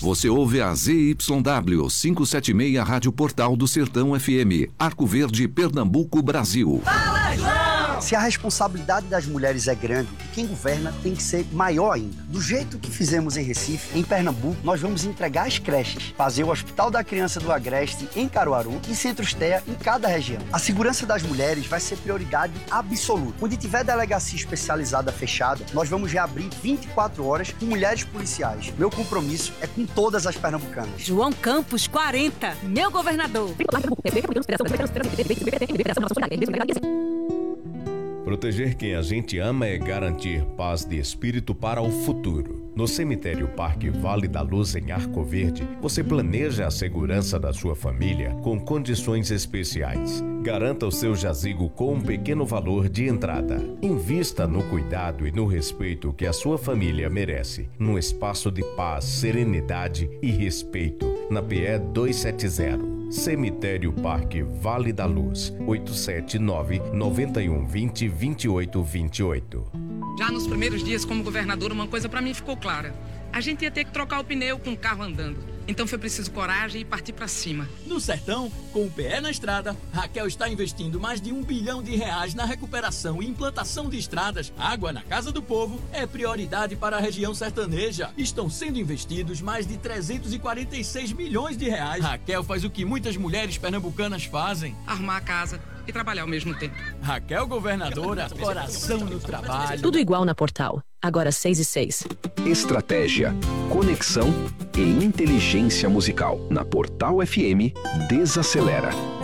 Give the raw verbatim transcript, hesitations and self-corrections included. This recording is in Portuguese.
Você ouve a Z Y W quinhentos e setenta e seis Rádio Portal do Sertão F M, Arco Verde, Pernambuco, Brasil. Fala, João! Se a responsabilidade das mulheres é grande, quem governa tem que ser maior ainda. Do jeito que fizemos em Recife, em Pernambuco, nós vamos entregar as creches, fazer o Hospital da Criança do Agreste em Caruaru e Centros T E A em cada região. A segurança das mulheres vai ser prioridade absoluta. Onde tiver delegacia especializada fechada, nós vamos reabrir vinte e quatro horas com mulheres policiais. Meu compromisso é com todas as pernambucanas. João Campos, quarenta, meu governador. Proteger quem a gente ama é garantir paz de espírito para o futuro. No Cemitério Parque Vale da Luz, em Arco Verde, você planeja a segurança da sua família com condições especiais. Garanta o seu jazigo com um pequeno valor de entrada. Invista no cuidado e no respeito que a sua família merece, num espaço de paz, serenidade e respeito. Na P E duzentos e setenta. Cemitério Parque Vale da Luz, oito sete nove, nove um dois zero, dois oito dois oito. Já nos primeiros dias como governador, uma coisa para mim ficou clara. A gente ia ter que trocar o pneu com o carro andando. Então foi preciso coragem e partir para cima. No Sertão, com o pé na estrada, Raquel está investindo mais de um bilhão de reais na recuperação e implantação de estradas. Água na casa do povo é prioridade para a região sertaneja. Estão sendo investidos mais de trezentos e quarenta e seis milhões de reais. Raquel faz o que muitas mulheres pernambucanas fazem: arrumar a casa e trabalhar ao mesmo tempo. Raquel governadora, coração no trabalho. Tudo igual na Portal. Agora seis e seis. Estratégia, conexão e inteligência musical. Na Portal F M, desacelera.